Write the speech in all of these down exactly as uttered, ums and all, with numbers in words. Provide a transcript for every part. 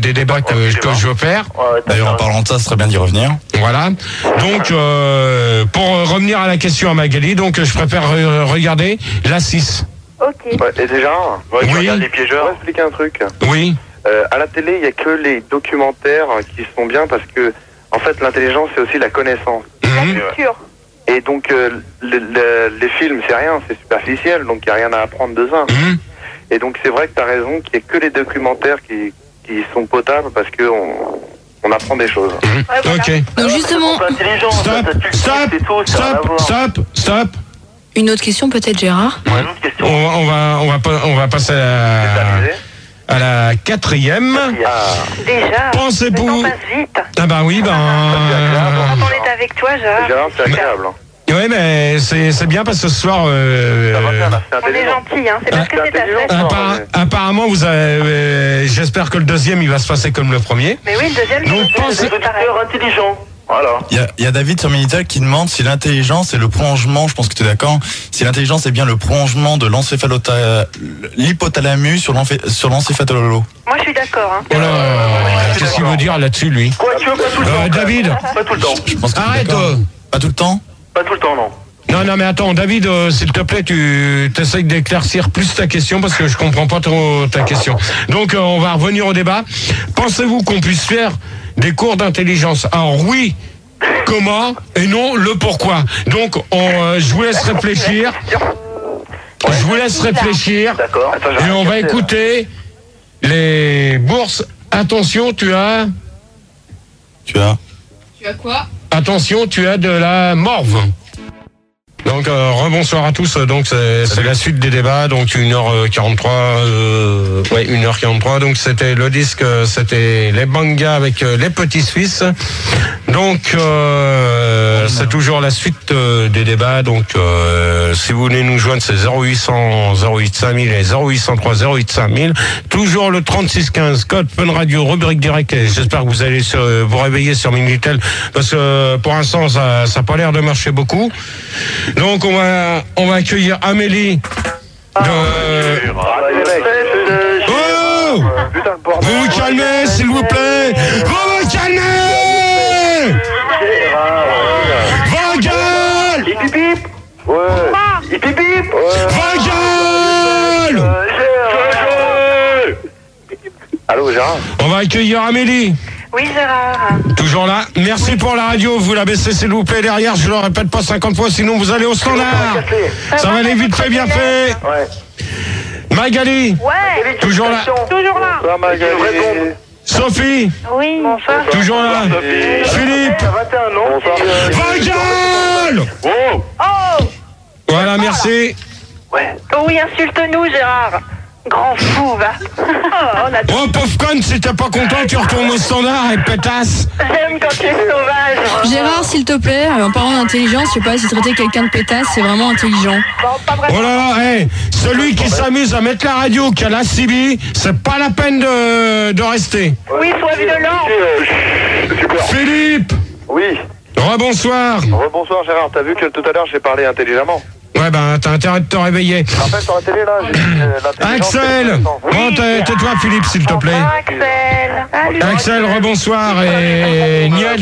des débats que, que je veux faire. D'ailleurs, en parlant de ça, ce serait bien d'y revenir. Voilà. Donc, euh, pour revenir à la question à Magali, donc je préfère re- regarder la six. Ok. Ouais, et déjà, ouais, tu Oui. regardes les piégeurs. Je vais expliquer un truc. Oui. Euh, à la télé, il n'y a que les documentaires qui sont bien parce que, en fait, l'intelligence, c'est aussi la connaissance. La Mhm. culture. Et donc, euh, le- le- les films, c'est rien, c'est superficiel, donc il n'y a rien à apprendre de ça. Mhm. Et donc, c'est vrai que tu as raison qu'il n'y a que les documentaires qui, qui sont potables parce qu'on on apprend des choses. Mhm. Ouais, voilà. Ok. Donc justement, intelligent, Stop, stop, stop, stop, stop. une autre question peut-être, Gérard. Ouais, une autre question. On, va- on va, on va, pas- on va passer à la, à la quatrième. Déjà. Pensez Le temps pour. passe vite. Ah bah oui, ben. Quand on est avec toi, Gérard. Gérard, c'est agréable. Hein. Ouais, mais c'est c'est bien parce que ce soir. Euh, Ça va bien, là, c'est On est intelligent. gentil, hein. C'est parce que Ah, c'est ta intelligent. fête. appara- ouais. apparemment, vous avez. euh, J'espère que le deuxième, il va se passer comme le premier. Mais oui, le deuxième, Donc, c'est pensez- c'est pareil. intelligent. Voilà. Il y a, il y a David sur Minitel qui demande si l'intelligence est le prolongement, je pense que tu es d'accord, si l'intelligence est bien le prolongement de l'encéphalota- l'hypothalamus sur l'enphé- sur l'encéphalolo. Moi, je suis d'accord, hein. Oh là, qu'est-ce qu'il veut dire là-dessus, lui? Quoi, tu veux pas tout le Euh, temps David. Pas tout le temps. Je pense que tu es Arrête, d'accord. euh. Pas tout le temps. Pas tout le temps, non. Non, non, mais attends, David, euh, s'il te plaît, tu essayes d'éclaircir plus ta question parce que je comprends pas trop ta question. Donc, euh, on va revenir au débat. Pensez-vous qu'on puisse faire des cours d'intelligence? Alors oui, comment et non le pourquoi. Donc, on, euh, je vous laisse réfléchir. Je vous laisse réfléchir. D'accord. Attends, Et on va écouter les bourses. Attention, tu as... Tu as. Tu as quoi? Attention, tu as de la morve. Donc, euh, rebonsoir à tous. Donc, c'est c'est la suite des débats. Donc, une heure quarante-trois. Euh, ouais, une heure quarante-trois. Donc, c'était le disque, euh, c'était les Bangas avec euh, les Petits Suisses. Donc, euh, c'est toujours la suite euh, des débats. Donc, euh, si vous voulez nous joindre, c'est zéro huit cent zéro huit cinq mille et zéro huit cent trois zéro huit cinq mille. Toujours le trente-six quinze, code Fun Radio, rubrique direct. Et j'espère que vous allez se, vous réveiller sur Minitel parce que pour l'instant, ça n'a pas l'air de marcher beaucoup. Donc, on va, on va accueillir Amélie. De... Oh! Putain, le bordel. Vous vous calmez, s'il vous plaît! Vous vous calmez! Vos gueules! Hip hip hip. Ouais. Hip hip hip. Vos gueules! Allô, Gérard. On va accueillir Amélie. Oui, Gérard. Toujours là. Merci pour la radio. Vous la baissez, s'il vous plaît, derrière. Je le répète pas cinquante fois, sinon vous allez au standard. Ça va aller vite fait, bien fait. Ouais. Magali. Ouais. Toujours là. Toujours là. Ça, Magali. Sophie. Oui. Bonsoir. Toujours là. Philippe. vingt et un ans. Bonsoir. Vos gueules! Oh. Oh. Voilà, merci. Ouais. Oh oui, insulte-nous, Gérard. Grand fou, va. Oh, on a... Oh, pauvre conne, si t'es pas content, tu retournes au standard et pétasse. J'aime quand tu es sauvage. Gérard, s'il te plaît, en parlant d'intelligence, je sais pas si traiter quelqu'un de pétasse, c'est vraiment intelligent. Bon, pas vraiment. Oh là là, hey, celui qui s'amuse à mettre la radio, qui a la C B, c'est pas la peine de, de rester. Oui, sois violent. Super. Philippe. Oui. Rebonsoir. Rebonsoir, Gérard. T'as vu que tout à l'heure, j'ai parlé intelligemment. Ouais, ben, t'as intérêt de te réveiller. Tu te rappelles sur la télé, là, j'ai dit euh, l'intelligence, Axel. c'est intéressant. Bon, tais- tais-toi, Philippe, s'il te plaît. Bonsoir, Axel. Salut. Axel, rebonsoir. Et Niels.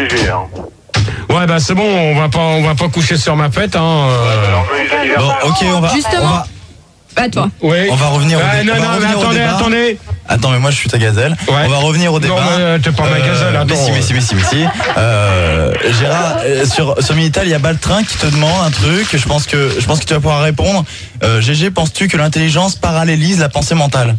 Ouais, bah, c'est bon, on va pas, on va pas coucher sur ma fête, hein. euh. Bon, ok, on va. Justement. On va, À toi. Oui. on va revenir au, Ah, dé- non, on va non, mais revenir au attendez, débat. attendez. Attends, mais moi je suis ta gazelle. Ouais. On va revenir au débat. Non, mais, euh, t'es pas ma gazelle, attends. Mais si, mais si, mais si, mais si. Euh, Gérard, euh, sur, sur Minitel, il y a Baltrin qui te demande un truc. Je pense que, je pense que tu vas pouvoir répondre. Euh, G G, penses-tu que l'intelligence parallélise la pensée mentale?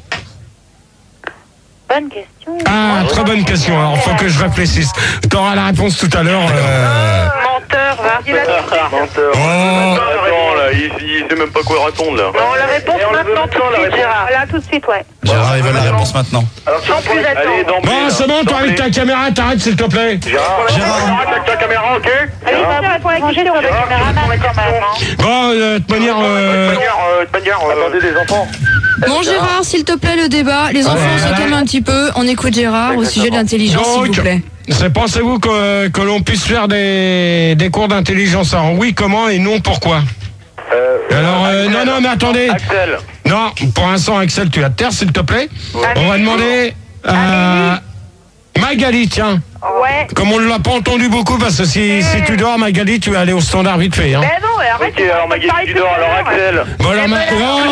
Bonne question. Ah, très bonne question. Alors, faut que je réfléchisse. T'auras la réponse tout à l'heure. Euh... Menteur, va. Dis la Menteur. Oh. Attends, là, il, il sait même pas quoi répondre, là. Non, la réponse maintenant, tout de suite, Gérard. Là, tout de suite, ouais. Gérard, il veut la réponse maintenant. Alors, tu Sans plus Allez, attendre. d'emblée, Bon, là. c'est bon, toi avec ta caméra, t'arrêtes s'il te plaît. Gérard, Gérard. arrête avec ta caméra, ok? Allez, ça va pour la question, on va Gérard, caméra tu réponds quand même. à la Bon, euh, de toute manière, De euh... toute manière, euh, de toute manière, euh, attendez les enfants. Bon, Gérard, s'il te plaît, le débat. Les enfants, on se calme un petit peu. On écoute Gérard au sujet de l'intelligence, s'il Donc, vous plaît. c'est pensez-vous que, que l'on puisse faire des, des cours d'intelligence? Alors oui, comment et non, pourquoi? Euh, Alors, euh, non, non, mais attendez. Axel. Non, pour l'instant, Axel, tu la terre, s'il te plaît. On va demander à Magali, tiens. Ouais. Comme on ne l'a pas entendu beaucoup, parce que si, si tu dors, Magali, tu vas aller au standard vite fait. Hein. Mais non, mais arrête. Ok, alors Magali, tu dors, alors Axel. Bon, alors, Ma-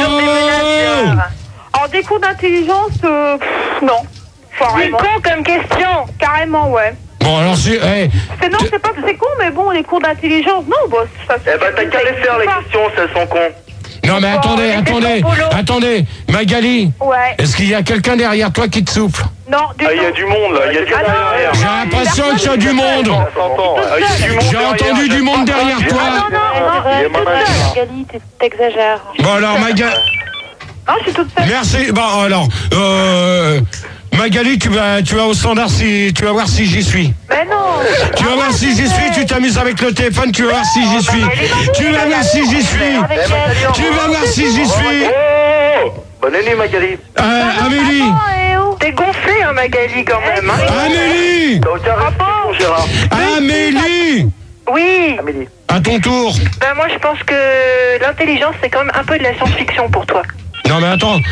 oh En des cours d'intelligence, euh, pff, non. C'est con comme question. Carrément, ouais. Bon, alors, si, hey, C'est non, c'est pas c'est con, mais bon, les cours d'intelligence, non, bon, ça Eh ben, t'as qu'à les faire, les questions, si elles sont cons. non, mais attendez, les attendez, questions polo. attendez, Magali, Ouais. est-ce qu'il y a quelqu'un derrière toi qui te souffle? Non, du Ah, il y a tout. du monde, là, il y a du monde Ah non, derrière. J'ai l'impression qu'il y a du monde. Ça s'entend. Ah, il y a du monde J'ai derrière. entendu du monde derrière Ah non, toi. non, non, Il est je suis toute malade. seule. Magali, t'exagères. Bon, alors, Magali, Non, je suis toute seule. merci. Bon, alors, euh, Magali, tu vas, tu vas au standard si, tu vas voir si j'y suis. Mais non. Tu vas voir si j'y suis, tu t'amuses avec le téléphone, tu vas voir si j'y suis. Tu vas voir si j'y suis. Avec elle. Tu vas voir si j'y suis. Oh, bonne année, Magali. Euh, Amélie, T'es gonflée, hein, Magali, quand même. Hein. Amélie, T'as aucun respect pour Gérard. Amélie, Oui. Amélie. à ton tour. Ben moi, je pense que l'intelligence, c'est quand même un peu de la science-fiction pour toi. Non mais attends.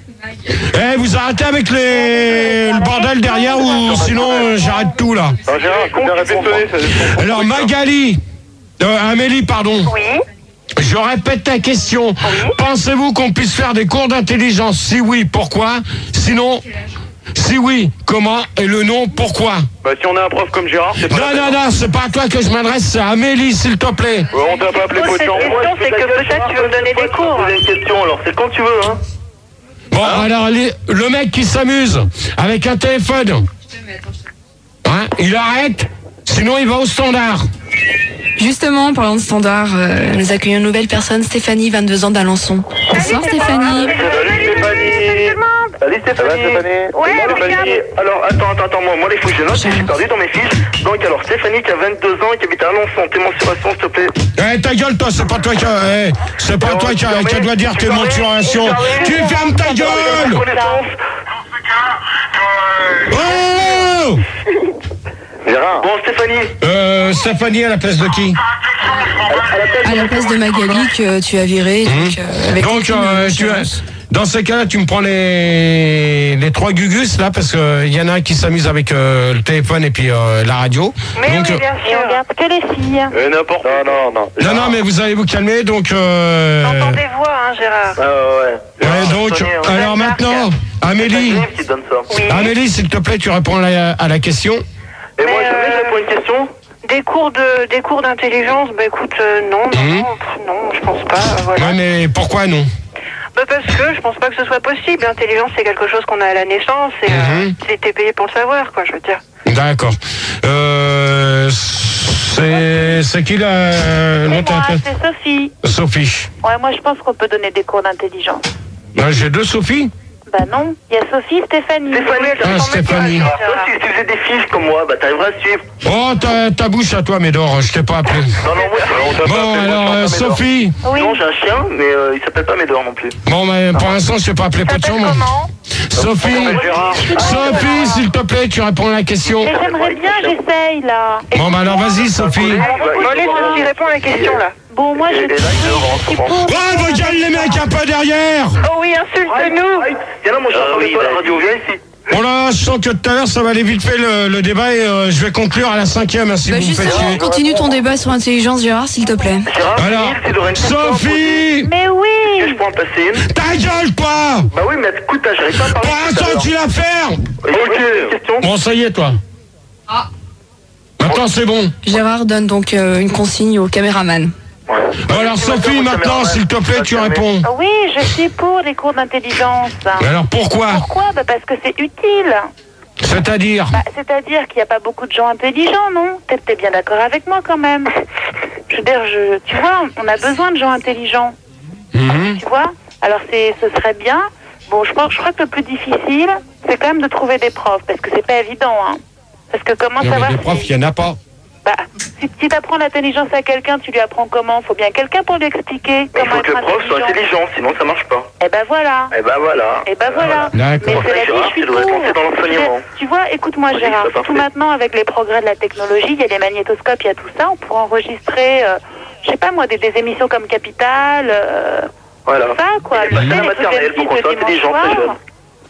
Eh, vous arrêtez avec les... le bordel derrière ou sinon euh, j'arrête tout là. Alors Gérard, faut bien répondre. Alors Magali, euh, Amélie pardon, Oui. je répète ta question. Pensez-vous qu'on puisse faire des cours d'intelligence? Si oui, pourquoi? Sinon, si oui, comment? Et le non, pourquoi? Bah si on a un prof comme Gérard, c'est pas Non, la non, non, c'est pas à toi que je m'adresse, c'est à Amélie, s'il te plaît. Ouais, on t'a pas appelé Pose cette potion. question, c'est que peut-être tu veux me donner des cours. Poser une question, alors c'est quand tu veux, hein. Bon, alors, les- le mec qui s'amuse avec un téléphone, hein, il arrête, sinon il va au standard. Justement, en parlant de standard, euh, nous accueillons une nouvelle personne, Stéphanie, vingt-deux ans d'Alençon. Bonsoir Stéphanie. Salut Stéphanie. Salut Stéphanie. Ouais, Stéphanie. regarde. Alors attends, attends, attends, moi, moi les fous, je note, je suis perdu dans mes fiches. Donc alors Stéphanie qui a vingt-deux ans et qui habite à Alençon, tes mensurations s'il te plaît. Eh, ta gueule, toi, c'est pas toi qui a, eh, c'est pas toi qui a, qui a doit dire tes mensurations. Tu fermes ta gueule! Oh! Gérard. Bon Stéphanie. Euh, Stéphanie à la place de qui? À la place de Magali que tu as viré. Donc, euh, avec Donc, aucune euh, tu as, assurance. dans ces cas-là, tu me prends les, les trois gugus, là, parce qu'il y en a un qui s'amuse avec euh, le téléphone et puis euh, la radio. Mais donc, oui, bien sûr. Et on regarde que les filles. Euh, n'importe. Non, non, non. non, non, mais vous allez vous calmer, donc... Euh, T'entends des voix, hein, Gérard. Ah ouais. ouais, donc, Sonny, hein. alors maintenant, Amélie, C'est qui te donne ça. Oui. Amélie, s'il te plaît, tu réponds à la, à la question. Et moi, Mais, je euh, vais pour une question. Des cours de, des cours d'intelligence, bah écoute, euh, non, non, Mhm. non, pff, non, je pense pas, euh, voilà. Ouais, mais pourquoi non? Bah parce que je pense pas que ce soit possible. L'intelligence, c'est quelque chose qu'on a à la naissance et euh, Mhm. t'es payé pour le savoir, quoi, je veux dire. D'accord. Euh, c'est, c'est qui la, l'autre? c'est Sophie. Sophie. Ouais, moi je pense qu'on peut donner des cours d'intelligence. Ouais, j'ai deux Sophie. Bah non, il y a Sophie, Stéphanie. Stéphanie, Ah, Stéphanie. Toi, si tu faisais des fiches comme moi, bah t'arriveras à suivre. Oh, ta, ta bouche à toi, Médor, je t'ai pas appelé. Non, non, moi, on t'a pas Bon, appelé, moi, alors, je euh, t'entends Médor. Sophie. Oui. Non, j'ai un chien, mais euh, il s'appelle pas Médor non plus. Bon, mais pour l'instant, je t'ai pas appelé Tu t'appelles Potion. comment? Sophie. Gérard. Sophie, s'il te plaît, tu réponds à la question. Mais j'aimerais bien, j'essaye là. Bon, bah alors, vas-y, Sophie. Bon, laisse Sophie répondre à la question là. Bon, moi je Et- et là, il suis rentre, pour. Oh, vos gueules, les mecs, un peu derrière. Oh oui, insulte-nous. Viens là, mon chat, parle de toi à la radio, viens ici. Bon, là, je sens que tout à l'heure, ça va aller vite fait le, le débat et euh, je vais conclure à la cinquième, hein, si Bah vous me faites justement, chier. continue ton débat sur l'intelligence, Gérard, s'il te plaît. Gérard, Alors, Philippe, c'est Lorraine Castan, Sophie. Mais Est-ce que oui. je peux en passer une? Ta gueule, toi. Bah oui, mais écoute, j'arrive pas à parler. Pour l'instant, tu la fermes. Ok. Question. Bon, ça y est, toi. Maintenant, c'est bon. Gérard donne donc euh, une consigne au caméraman. Bon, alors, Sophie, maintenant, s'il te plaît, tu réponds. Oui, je suis pour les cours d'intelligence. Mais alors, pourquoi? Pourquoi? Bah parce que c'est utile. C'est-à-dire? Bah, c'est-à-dire qu'il n'y a pas beaucoup de gens intelligents, non? T'es t'es bien d'accord avec moi quand même. Je veux dire, je, tu vois, on a besoin de gens intelligents, Mhm. tu vois. Alors c'est, ce serait bien. Bon, je crois, je crois que le plus difficile, c'est quand même de trouver des profs, parce que c'est pas évident, hein. Parce que comment Non, mais savoir des profs, si, il n'y en a pas. bah, si, si tu apprends l'intelligence à quelqu'un, tu lui apprends comment? Faut bien quelqu'un pour lui expliquer Mais il comment faut que être le prof soit intelligent. intelligent, sinon ça marche pas. Eh ben voilà. Et bah voilà. Et ben voilà. D'accord. Mais cela dit, Gérard, je suis tu devrais te pour. lancer dans l'enseignement. Tu vois, écoute-moi Oui, Gérard, c'est parfait. tout maintenant avec les progrès de la technologie, il y a les magnétoscopes, il y a tout ça, on pourra enregistrer, euh, je sais pas moi, des, des émissions comme Capital, euh, Voilà. ça quoi. Et passer Tu sais, la les trucs maternelle M six pour qu'on le soit dimanche intelligent, soir. très jeune.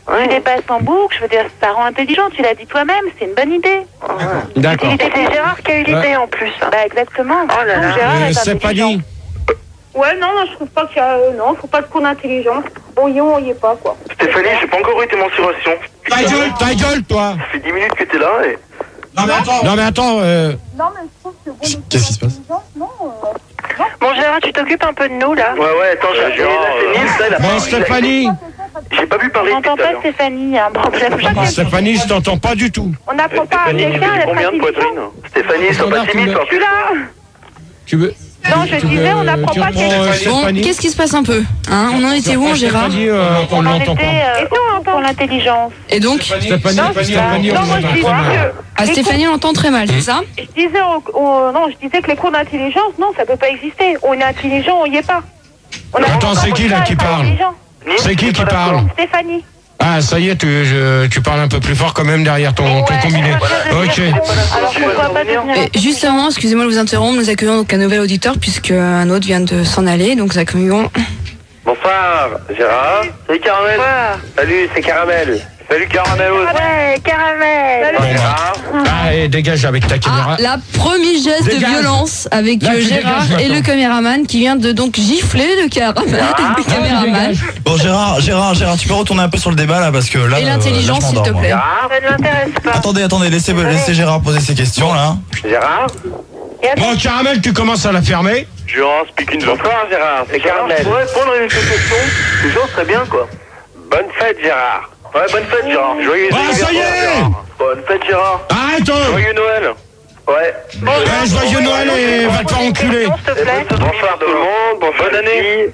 Tu dépasses en boucle, je veux dire, ça rend intelligent, tu l'as dit toi-même, c'est une bonne idée. D'accord. Et c'est Gérard qui a eu l'idée en plus. Bah exactement. Oh là là. Gérard Euh, est c'est pas intelligent. dit. Ouais, non, non, je trouve pas qu'il y a... euh, non, faut pas de cours d'intelligence. Bon, y on y est pas, quoi. Stéphanie, j'ai pas encore eu tes mensurations. Ta gueule, ta gueule, toi. Ça fait dix minutes que t'es là et... Non mais attends. Non mais attends. Euh... Non, mais je trouve que... Bon, Qu'est-ce qui se passe? non, euh... Bon Gérard, tu t'occupes un peu de nous là. Ouais, ouais, attends, j'ai... Là, c'est Nils, là, il a Bon, pas... Stéphanie. J'ai pas pu parler On tout n'entend à pas l'heure. Stéphanie, il y a un problème. Ah, Stéphanie, je t'entends pas du tout. On n'apprend pas à Stéphanie, tu quelqu'un fais d'être combien de intelligent. poitrine? Stéphanie, sois pas timide, toi. Tu l'as. Tu veux Non, je tu disais, veux- on n'apprend tu pas reprends, quelqu'un. euh, Bon, Stéphanie qu'est-ce qui se passe un peu hein? On en était où, Gérard? Stéphanie, euh, on On en l'entend était pas. euh, pour, pour l'intelligence. Et donc Stéphanie, Non, Stéphanie, Non, on moi, je l'entend disais pas mal. que... Ah, Stéphanie, on l'entend très mal, c'est ça? Je disais, au- au- non, je disais que les cours d'intelligence, non, ça peut pas exister. On est intelligent, on y est pas. On a- Attends, c'est qui, là, qui parle? Intelligent. C'est qui qui parle? Stéphanie. Ah, ça y est, tu, je- tu parles un peu plus fort quand même derrière ton, ton Ouais. combiné. Ok. Alors pourquoi pas devenir Et justement, excusez-moi de vous interrompre, nous accueillons donc un nouvel auditeur puisque un autre vient de s'en aller, donc nous accueillons. Bonsoir, Gérard. Salut, Caramel. Bonsoir. Salut, c'est Caramel. Salut, Caramel. Ouais, caramel. Bon, bah. Ah, et dégage avec ta Ah, caméra. la premier geste de Dégage. violence avec Là, euh, tu Gérard dégages et le maintenant. caméraman qui vient de donc gifler le, caméraman, le caméraman. Bon, Gérard, Gérard, Gérard, tu peux retourner un peu sur le débat là parce que là. Et euh, l'intelligence, là, je s'il te m'endors, moi. plaît. Gérard. Ça ne m'intéresse pas. Attendez, attendez, laissez, laissez Gérard poser ses questions là. Gérard. Bon, Caramel, tu commences à la fermer. Gérard, speak in Bonsoir, Gérard. C'est Caramel. Je pourrais répondre à une question. Les gens serait bien, quoi. Bonne fête, Gérard. Ouais, bonne fête, Gérard. Joyeux Ah, ça y est. Gérard. Bonne fête, Gérard. Arrête oh. Joyeux Noël. Ouais. Ouais, joyeux Noël et va te faire enculer. S'il te plaît. Bonsoir tout le monde. Bonne année.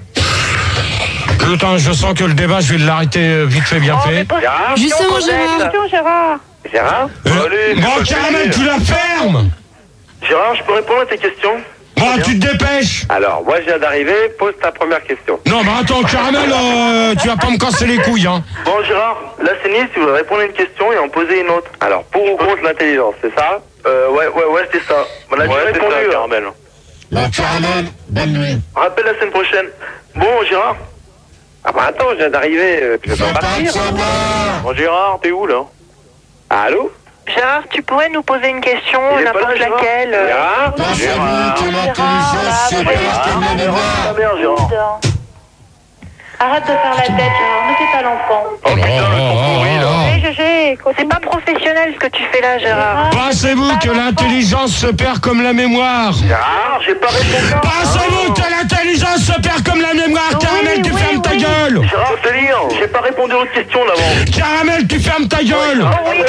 Attends, je sens que le débat, je vais l'arrêter euh, vite fait, bien Oh, mais fait. pose Gérard. Justement, Gérard. Question, Gérard. Gérard. Euh, Allez, Bon, c'est pas Caramel, fini. tu la fermes. Gérard, je peux répondre à tes questions? Bon, tu te dépêches. Alors, moi, je viens d'arriver. Pose ta première question. Non, bah attends, Caramel, euh, tu vas pas me casser les couilles, hein. Bon, Gérard, là, c'est Nice, tu voudrais répondre à une question et en poser une autre. Alors, pour ou contre l'intelligence, c'est ça? Euh, ouais, ouais, ouais, c'est ça. On a déjà répondu, ça, Caramel. Bon, Caramel, bonne nuit. Rappelle la semaine prochaine. Bon, Gérard. Ah bah attends, je viens d'arriver, euh, tu veux pas partir? Bon, Gérard, t'es où, là? Allô? Gérard, tu pourrais nous poser une question, Il est pas n'importe là, Gérard. laquelle. euh, Gérard? Gérard? Gérard, c'est Gérard, pas Gérard, Ta mère, Gérard. Arrête de faire la tête, Gérard, ne fais pas l'enfant. Oh putain, le con pourri, là. Hé, Gégé, C'est pas professionnel ce que tu fais là, Gérard. Pensez-vous que l'intelligence se perd comme la mémoire? Gérard, j'ai pas répondu. Pensez-vous que l'intelligence se perd comme la mémoire? Caramel, tu oui, fermes ta oui. gueule. Gérard, je te dis, j'ai pas répondu aux questions d'avant. Caramel, tu fermes ta gueule.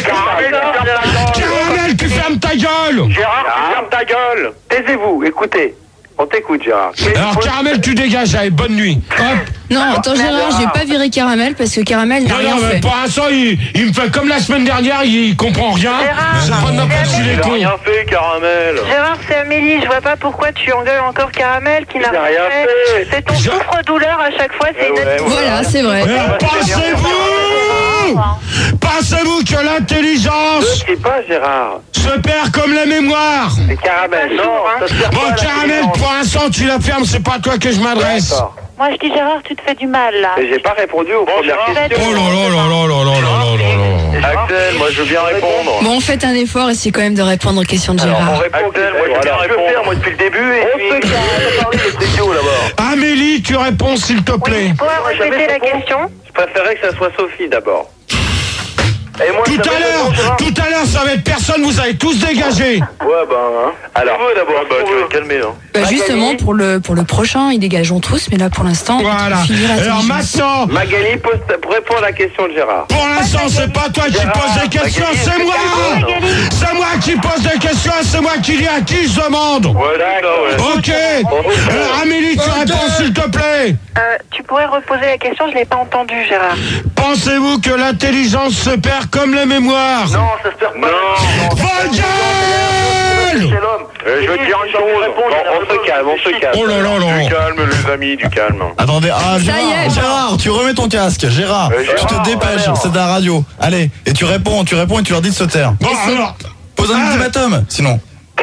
Caramel, tu fermes ta gueule. Gérard, tu fermes ta gueule. Taisez-vous, écoutez. On t'écoute, Gérard. Alors, Caramel, tu dégages. Allez, bonne nuit. Hop. Non, attends, Gérard, je vais pas virer Caramel parce que Caramel n'a Non, rien non, mais fait. pour l'instant, il, il me fait comme la semaine dernière, il, il comprend rien. C'est pas de ma faute s'il est Il a con. rien fait, Caramel. Gérard, c'est Amélie, je vois pas pourquoi tu engueules encore Caramel qui n'a Il a rien rien fait. fait. C'est ton Je- souffre-douleur à chaque fois, c'est Eh une ouais, attitude. Voilà, c'est vrai. Eh, Pensez-vous Pensez-vous que l'intelligence Je sais pas, Gérard. se perd comme la mémoire? C'est Caramel. Non, ça se perd Bon, pas, la Caramel, différence. pour l'instant, tu la fermes, c'est pas à toi que je m'adresse. D'accord. Moi je dis Gérard, tu te fais du mal là. Et j'ai pas répondu aux premières questions. Oh là là là là là là là là là. Axel, moi je veux bien répondre. Bon, faites un effort, essayez quand même de répondre aux questions de Alors, on Gérard. répond, Axel, moi je veux bien répondre. Faire, moi depuis le début et puis... On se parler de vidéo là-bas. Amélie, tu réponds s'il te plaît. Tu pourrais Moi, répéter j'avais la répondu. question? Je préférais que ça soit Sophie d'abord. Et moi, Tout je à savais l'heure, répondre, Gérard. tout à l'heure, ça va être personne, vous allez tous dégager. Ouais, ben, hein. Alors, d'abord, bah, tu vas te calmer, hein. Bah, justement, pour le, pour le prochain, ils dégageront tous, mais là, pour l'instant, Voilà. on finit Alors l'intelligence. maintenant, Magali, pose ta- réponds à la question de Gérard. pour l'instant, c'est pas toi qui Gérard, poses des questions, Magali, c'est moi. Magali. C'est moi qui pose des questions, c'est moi qui dis à qui je demande. Ouais, d'accord, ouais. Ok. Alors Amélie, tu réponds s'il te plaît. Euh, tu pourrais reposer la question, je l'ai pas entendue, Gérard. Pensez-vous que l'intelligence se perd comme la mémoire? Non, ça se perd pas. Non. Vos gueules! C'est l'homme. Euh, je veux te dire une chose. On, on se calme, on se calme. Oh là là là. Du calme, les amis, du calme. Attendez, ah, Ça y Gérard, est. Gérard, tu remets ton casque. Gérard, Euh, tu Gérard, te dépêches, alors. c'est de la radio. Allez, et tu réponds, tu réponds et tu leur dis de se taire. Bon alors, Pose un Ah. ultimatum, sinon.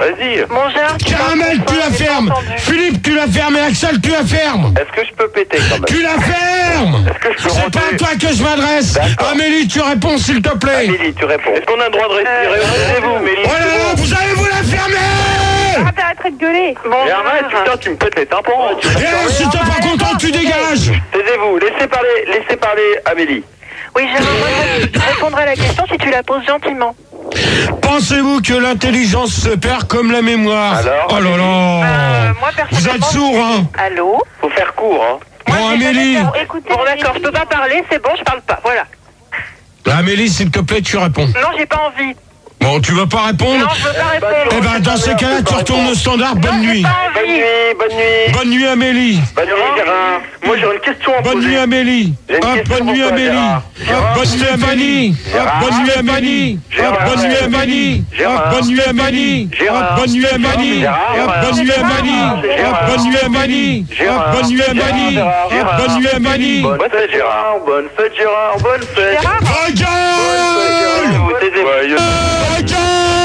Vas-y. Mon Gérard, tu Caramel, m'as tu la pas fermes. entendu. Philippe, tu la fermes. Et Axel, tu la fermes. Est-ce que je peux péter quand même? Tu la fermes. Est-ce que je peux C'est pas à rôder? toi que je m'adresse. D'accord. Amélie, tu réponds s'il te plaît. Amélie, tu réponds. Est-ce qu'on a le droit de respirer? Taisez-vous, Amélie. Oh là là, vous allez vous la fermer. Arrête, arrêtez de gueuler. Bon, Mais arrête, putain, tu me pètes les tympans. Tu vas Eh, si t'es pas content, tu dégages. Taisez-vous, laissez parler, laissez parler Amélie. oui, Gérard, moi, je répondrai à la question si tu la poses gentiment. Pensez-vous que l'intelligence se perd comme la mémoire? Alors, Oh là Euh, là. moi, Vous êtes personnellement... sourd, hein? Allô? Faut faire court, hein. Bon, Moi, j'ai Amélie. jamais fait- Écoutez, bon, d'accord, je peux pas parler, c'est bon, je parle pas, voilà. Amélie, s'il te plaît, tu réponds. Non, j'ai pas envie. Bon, tu veux pas répondre? Non, je veux pas répondre. Eh ben, dans ces cas-là, tu retournes au standard. Bonne Non, j'ai nuit. pas Bonne envie. nuit, bonne nuit. Bonne nuit, Amélie. Bonne nuit, Gérard. Moi, j'aurais une question à Bonne poser. nuit, Amélie. J'ai une Hop, question bonne nuit, pour toi, Amélie. Gérard. Hop, Gérard, bonne nuit, Amélie. Hop, Gérard. bonne nuit, Amélie. Hop, Gérard. bonne nuit, Amélie. Hop, Gérard. bonne nuit, Amélie. Hop, Gérard. bonne nuit, Amélie. Gérard. Hop, bonne nuit, Amélie. Hop, bonne nuit, Amélie. Hop, bonne nuit, Amélie. Hop, bonne nuit, Amélie. Bonne fête, Gérard. Bonne fête, Gérard. Bonne fête. Gérard, Regarde. Vous taisez-vous. Regarde.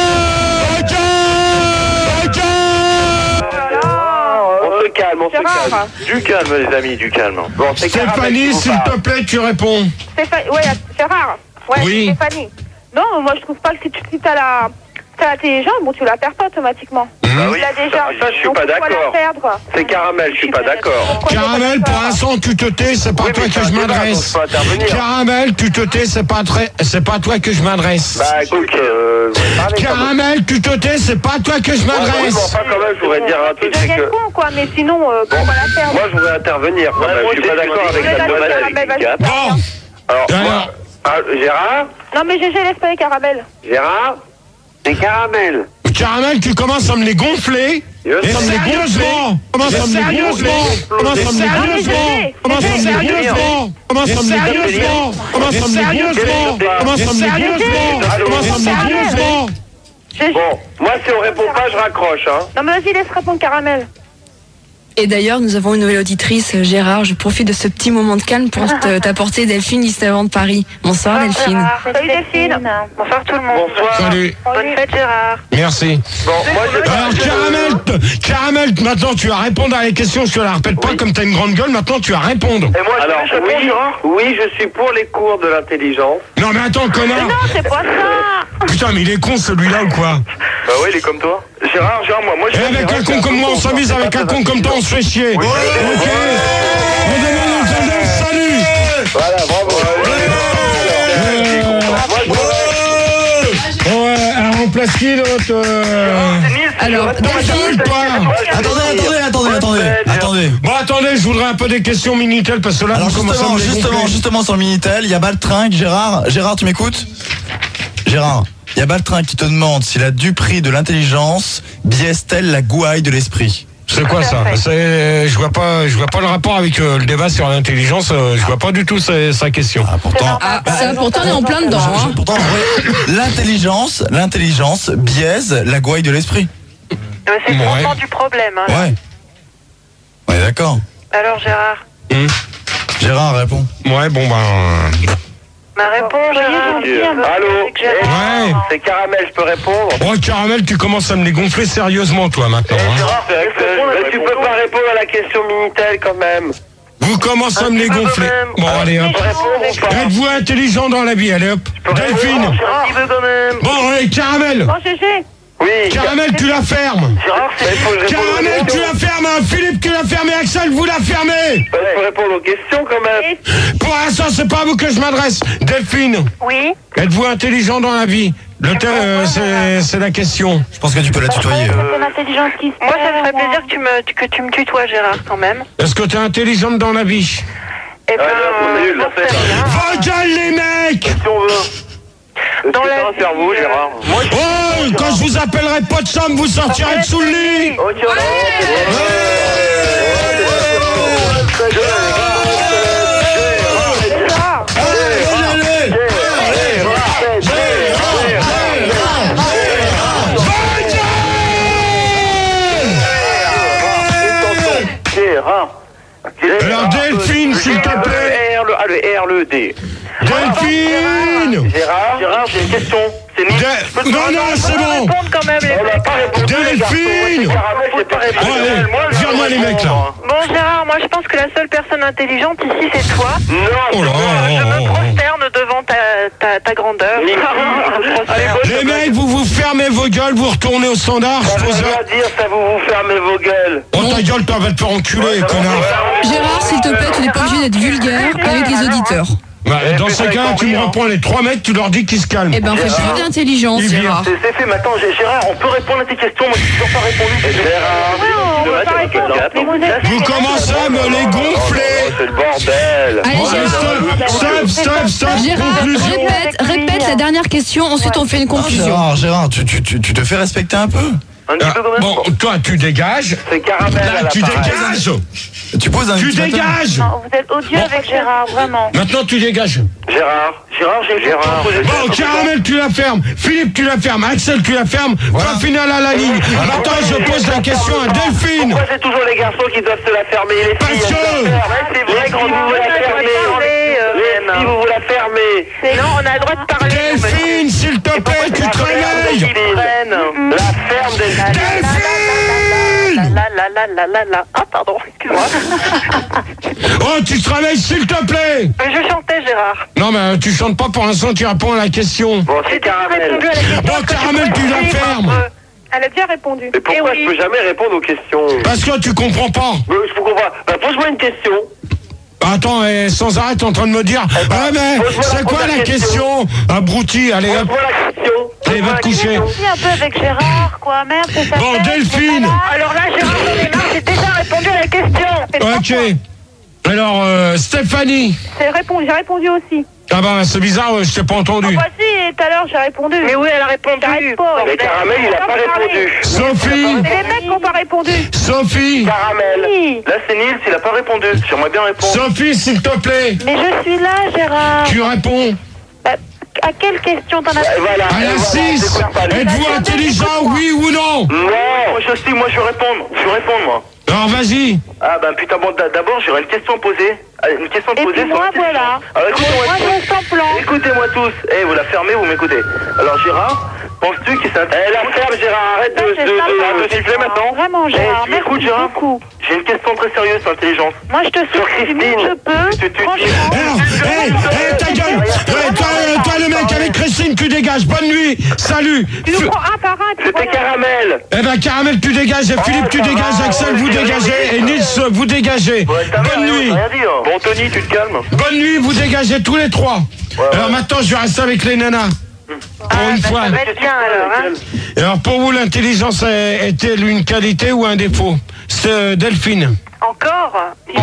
On se calme, on se Gérard. calme. Du calme, les amis, du calme. Bon, c'est Caramel qui Stéphanie, vous s'il parle. te plaît, tu réponds. Stéphanie, ouais, Gérard. Ouais, Oui. Stéphanie. Non, moi, je trouve pas que si tu si t'as la... t'as l'intelligence, bon, tu la perds pas automatiquement. Bah oui, Tu l'as déjà. ça, ça, je suis Donc, pas pourquoi d'accord. la perdre? C'est Caramel, je suis pas d'accord. Pourquoi Caramel, t'es pas pour d'accord? l'instant, tu te tais, c'est pas Oui, à toi mais que c'est je un débat, donc m'adresse. je peux intervenir. Caramel, tu te tais, c'est pas très, c'est pas à toi que je m'adresse. Bah écoute, euh, vous parlez quand même. Caramel, tu te tais, c'est pas à toi que je Ouais, bah oui, mais m'adresse. enfin, quand même, je voudrais dire un Tu truc, c'est deviens que... con, quoi, mais sinon, euh, Bon, pourquoi la perdre? moi, je voudrais intervenir quand même. Je suis pas d'accord avec Oui, la d'accord, demoiselle Caramel, avec vas-y. Kat. Bon, Alors, Alors. moi, ah, Gérard Non, mais G G, laisse pas les caramels. Gérard C'est Caramel. Caramel, tu commences à me les gonfler. Je Et sais. sérieusement, commence à me les gonfler. Commence à me les gonfler. Commence à me les gonfler. Commence à me les gonfler. Commence à me les gonfler. Commence à me les gonfler. Commence à me les gonfler. G G. Bon, moi, si on répond pas, je raccroche, hein. Non, mais vas-y, laisse répondre caramel. Et d'ailleurs, nous avons une nouvelle auditrice, Gérard. Je profite de ce petit moment de calme pour te- t'apporter Delphine Listavant de Paris. Bonsoir Delphine. Salut Delphine. Bonsoir tout le monde. Bonsoir. Salut, Bonne fête Gérard. merci. Bon, moi, je... Alors Caramel, t- Caramel, maintenant tu vas répondre à les questions, je te la répète pas Oui. comme t'as une grande gueule, maintenant tu vas répondre. Et moi, alors, oui, oui, je suis pour les cours de l'intelligence. Non mais attends, connard. Non, c'est pas ça. Putain, mais il est con celui-là ou quoi? Bah ouais, il est comme toi. Gérard, Gérard, moi, moi, je... Et avec un con comme moi, on s'amuse, avec un con comme toi, on se fait chier. Ok. On demande aux gens, salut. Voilà, bravo. Ouais, alors on place qui l'autre euh... Alors, Delphine, toi. Attendez, attendez, attendez, attendez, attendez. Bon, attendez, je voudrais un peu des questions Minitel parce que là, Alors vous commencez à justement, me les justement, gonfler. justement sur le Minitel, il y a Baltrinck, Gérard, Gérard, tu m'écoutes? Gérard, il y a Baltrinck qui te demande si la duperie de l'intelligence biaise-t-elle la gouaille de l'esprit? C'est quoi ça? C'est, je vois pas, je vois pas le rapport avec euh, le débat sur l'intelligence. euh, je vois pas du tout sa, sa question. Ah, pourtant, ah, ça, pourtant, on est en plein dedans. je- Hein. je- pourtant, en vrai, l'intelligence, l'intelligence biaise la gouaille de l'esprit. C'est le Ouais. fondement du problème. Hein. Ouais. Ouais, d'accord. Alors Gérard. Hum. Gérard, réponds. Ouais, bon ben. Ma réponse, Gérard. Allô Ouais. C'est Caramel, je peux répondre? Oh Caramel, tu commences à me les gonfler sérieusement, toi maintenant. hein. Gérard, c'est vrai que mais tu peux pas répondre à la question Minitel quand même. Vous commencez à me les petit peu gonfler. quand même. Bon, allez hop. Tu peux répondre ou pas? Êtes-vous intelligent dans la vie? Allez hop. Delphine. Un petit peu quand même. Bon, allez, Caramel. Bon, G G. Oui. Caramel, tu la fermes. Gérard, il faut que je réponde aux Caramel, tu questions. la fermes. hein. Philippe, tu la fermes. Et Axel, vous la fermez. Il faut répondre aux questions quand même. Et- Pour l'instant, c'est pas à vous que je m'adresse. Delphine, Oui. êtes-vous intelligent dans la vie? Le thème, euh, c'est, c'est la question. Je pense que tu peux la tutoyer. C'est l'intelligence qui se Moi, ça me ferait perd, plaisir que tu me, que tu me tutoies, Gérard, quand même. Est-ce que tu es intelligente dans la vie? Eh ben, Ah, non, c'est nul, j'en la sais fête. rien. Vos gueules, les mecs. Si on veut. Est-ce Dans que la t'as un vie, cerveau, euh, Gérard? Moi, je... Oh, quand je vous appellerai pas de chambre, vous sortirez de sous le lit. Ok, on a... Gérard. Gérard. Alors, Delphine, s'il te plaît. Le R, le A, le R, le D. Delphine. Gérard, Gérard, j'ai une question. c'est nul. De- Non, non, c'est bon. Répondre quand même, les On n'a mecs. pas répondu, les garçons. Delphine. Ouais, Caramel, j'ai pas répondu. Ouais, Moi, je vire-moi vais les mecs, là. répondre. Bon, Gérard, moi je pense que la seule personne intelligente ici, c'est toi. Non, Oh là, Je oh, me oh, oh. prosterne devant ta, ta, ta grandeur. Les filles, Les mecs, vous vous fermez vos gueules, vous retournez au standard. ça Je pose veut la- rien dire, ça vous vous fermez vos gueules. Oh ta gueule, toi, va te faire enculer, connard. Gérard, s'il te plaît, tu n'es pas obligé d'être vulgaire avec les auditeurs. Bah, Eh, dans fais ces ça cas, avec tu me ton reprends les trois mecs, tu leur dis qu'ils se calment. Eh ben, on fait Gérard. preuve d'intelligence, Il vient. Gérard. C'est c'est fait, mais attends, Gé- Gérard, on peut répondre à tes questions, moi j'ai toujours pas répondu. Gérard, Ouais, on va pas répondre. Mais vous êtes- Vous commencez à me les gonfler. c'est le bordel. Allez, Ouais, Gérard. stop, stop, stop, stop. Gérard, Conclusion. répète, répète la dernière question, ensuite on fait une Non, conclusion. Gérard, Gérard, tu, tu, tu, tu te fais respecter un peu. Un petit Ah, peu quand même. bon, toi, tu dégages. C'est Caramel à Là, tu l'appareil. dégages. Tu poses un Tu ultimatum. dégages. Non, vous êtes odieux avec Gérard, vraiment. Maintenant, tu dégages. Gérard, Gérard, j'ai Gérard. Bon, Caramel, tu la fermes. Philippe, tu la fermes. Axel, tu la fermes. Point final à la ligne. Maintenant, je pose la question à Delphine. Pourquoi c'est toujours les garçons qui doivent se la fermer et les filles Parce elles que- se la ferment. Ouais, c'est vrai quand vous vous la fermez. Les filles, vous vous la fermez. Non, on a le droit de parler. Delphine, s'il te plaît, tu te réveilles. La ferme des Delphine. La la la la la la. Ah, pardon, excuse-moi. Oh, tu te réveilles, s'il te plaît. Mais je chantais, Gérard. Non, mais euh, tu chantes pas pour l'instant, tu réponds à la question. Bon, c'est J'ai déjà Caramel. répondu à la question. Bon, Est-ce que Caramel, tu la pourrais fermes. suivre un peu? Elle a déjà répondu. Mais pourquoi Eh oui. je peux jamais répondre aux questions? Parce que tu comprends pas. Mais je comprends pas. Bah, pose-moi une question. Attends, eh, sans arrêt, t'es en train de me dire. ben, Ouais, mais pose-moi la c'est quoi première la question? Abruti, allez hop. Pose-moi la question. Allez, va te coucher. Aussi un peu avec Gérard, quoi. Merde, c'est ça. Bon, Delphine. Alors là, Gérard, on est marre, j'ai déjà répondu à la question. Ok. Alors, euh, Stéphanie. C'est répondu, j'ai répondu aussi. Ah bah, c'est bizarre, euh, je t'ai pas entendu. Ah bah si, tout à l'heure j'ai répondu. Mais oui, elle a répondu. T'arrêtes pas. Mais Caramel, il a pas répondu. Sophie. C'est les mecs qui n'ont pas répondu. Sophie. Caramel. Oui. Là, c'est Nils, il a pas répondu. J'aimerais bien répondre. Sophie, s'il te plaît. Mais je suis là, Gérard. Tu réponds. Bah, à quelle question t'en as Et voilà. À et la voilà, six. j'écoute pas. Êtes-vous intelligent, oui ou non? Non, moi je sais, moi je vais répondre. Je vais répondre, moi. Alors, vas-y. Ah ben putain, bon, d- d'abord j'aurais une question à poser. Ah, Une question à Et poser puis sur moi, l'intelligence. voilà. Alors écoutez-moi Moi, tous. je sens plan. Écoutez-moi tous. Eh, vous la fermez, vous m'écoutez. Alors Gérard, penses-tu que c'est... Eh, la ferme Gérard, arrête de, Ça, de, c'est de, sympa, de, de siffler Gérard. maintenant. Vraiment, Gérard, Eh, tu merci m'écoutes, Gérard beaucoup. J'ai une question très sérieuse sur l'intelligence. Moi, je te Sur suis du mieux que Christine. je peux. Tu- tu- tu- Franchement. Alors, hé, hé, ta gueule. Ouais, toi, euh, toi, le mec avec Christine, tu dégages. Bonne nuit. Salut. Tu nous F- prends un par un. tu C'était vois. Caramel. Eh ben, Caramel, tu dégages. Et Philippe, tu ça va, dégages. Axel, ouais, vous j'ai rien dégagez. dit, Et ça. Nils, vous dégagez. Ouais, ta mère, Bonne rien- nuit. rien dit, hein. Bon, Tony, tu te calmes. Bonne nuit, vous dégagez tous les trois. Alors maintenant, je vais rester avec les nanas. Pour une bah, fois. ça va être bien, alors, hein. Et alors, pour vous, l'intelligence est- est-elle une qualité ou un défaut? C'est euh, Delphine. Encore Oui.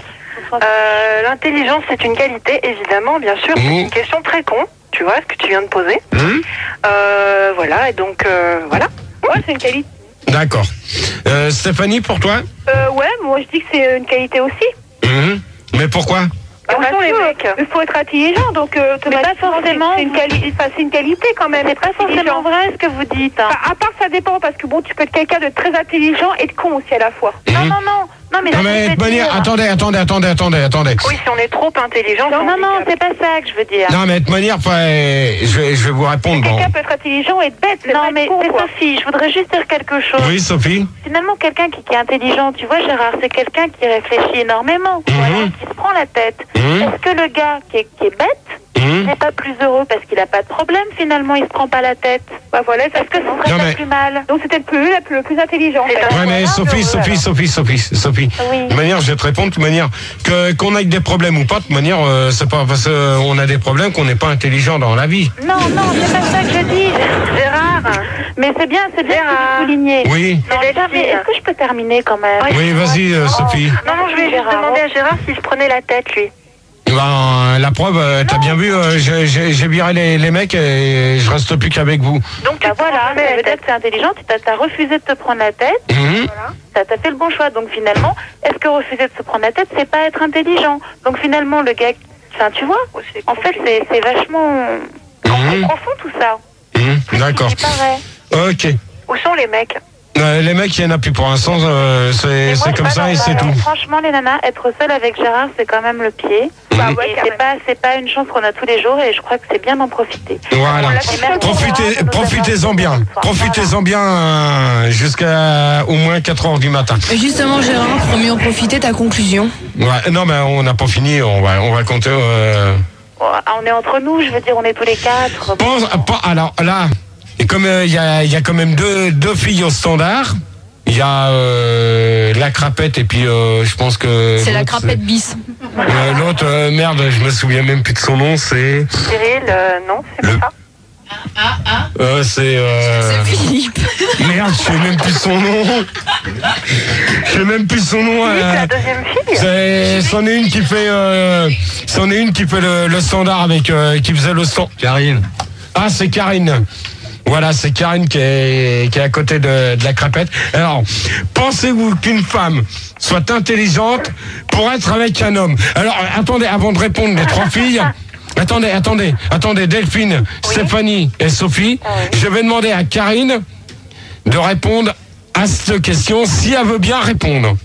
Euh, L'intelligence, c'est une qualité, évidemment, bien sûr. C'est Mmh. une question très con, tu vois, ce que tu viens de poser. Hum, Euh, voilà, et donc, euh, voilà. Ouais, c'est une qualité. D'accord. Euh, Stéphanie, pour toi? Euh, ouais, moi je dis que c'est une qualité aussi. Hum, Mais pourquoi? Attention, les mecs. Il faut être intelligent, donc euh, Mais pas forcément. C'est une, quali- enfin, c'est une qualité quand même. C'est pas forcément vrai ce que vous dites. hein. À, à part ça dépend parce que bon, tu peux être quelqu'un de très intelligent et de con aussi à la fois. Non, Hum. non, non. Non, mais, Non je mais veux de manière, dire- attendez, attendez, attendez, attendez, attendez. Oui, si on est trop intelligent. Non, non, non, c'est pas ça que je veux dire. Non mais de manière, enfin, je vais, je vais vous répondre. Bon. Quelqu'un peut être intelligent et être bête. c'est Non, pas mais con, c'est quoi. Sophie, je voudrais juste dire quelque chose. Oui, Sophie. Finalement, quelqu'un qui, qui est intelligent, tu vois, Gérard, c'est quelqu'un qui réfléchit énormément, tu vois, Mhm. qui se prend la tête. Mhm. Est-ce que le gars qui est, qui est bête Hum. n'est pas plus heureux parce qu'il n'a pas de problème, finalement, il se prend pas la tête? Bah voilà, ça Est-ce que ce serait Non, pas mais- plus mal? donc c'était le plus, la plus, le plus intelligent. en C'est fait. pas- Ouais mais Voilà, Sophie, heureux, Sophie, alors. Sophie, Sophie, Sophie. Oui. De manière, je vais te répondre. De manière que qu'on ait des problèmes ou pas, de manière, euh, c'est pas parce qu'on a des problèmes qu'on n'est pas intelligent dans la vie. Non, non, c'est pas ça que je dis, Gérard. Mais c'est bien, c'est bien de souligner. Oui. Non, déjà, mais est-ce que je peux terminer quand même? Oui, vas-y, euh, Sophie. Non, non, je vais juste demander à Gérard s'il se prenait la tête, lui. Ben, la preuve, euh, t'as bien vu, euh, j'ai- j'ai j'ai viré les, les mecs et je reste plus qu'avec vous. Donc, bah voilà, ça veut dire que c'est intelligent, tu t'as t'as refusé de te prendre la tête, Hum. t'as t'as fait le bon choix. Donc finalement, est-ce que refuser de se prendre la tête, c'est pas être intelligent? Donc finalement, le gars, enfin tu vois, en fait, c'est c'est vachement Hum. profond tout ça. Hum, D'accord. Il paraît. Ok. Où sont les mecs? Euh, les mecs, il n'y en a plus pour l'instant, euh, c'est Mais moi, c'est comme ah ça non, et non, c'est non, tout. Franchement, les nanas, être seule avec Gérard, c'est quand même le pied. Bah Et ouais, c'est carrément. pas, c'est pas une chance qu'on a tous les jours et je crois que c'est bien d'en profiter. Voilà. Et merci, Profitez, profitez-en bien. Profitez-en bien euh, jusqu'à au moins quatre heures du matin. Et justement, Gérard, pour mieux en profiter, ta conclusion. Ouais, non, mais on n'a pas fini. On va, on va compter. Euh... On est entre nous, je veux dire, on est tous les quatre. Pense, pas, alors là, et comme il euh, y, a, y a quand même deux, deux filles au standard. Il y a euh, la crapette et puis euh, je pense que... C'est la crapette bis. Euh, l'autre, euh, merde, je me souviens même plus de son nom, c'est... Cyril, euh, non, c'est Le... pas ça. Ah, ah. Euh, c'est... Euh... C'est Philippe. Merde, je sais même plus son nom. Je sais même plus son nom. Philippe, euh... la deuxième fille. C'est... C'en est une qui fait... Euh... C'en est une qui fait le, le standard avec... Euh, qui faisait le stand... Karine. Ah, c'est Karine. Voilà, c'est Karine qui est, qui est à côté de, de la crapette. Alors, pensez-vous qu'une femme soit intelligente pour être avec un homme? Alors, attendez, avant de répondre les trois filles, attendez, attendez, attendez, Delphine, oui. Stéphanie et Sophie, ah oui. Je vais demander à Karine de répondre à cette question, si elle veut bien répondre.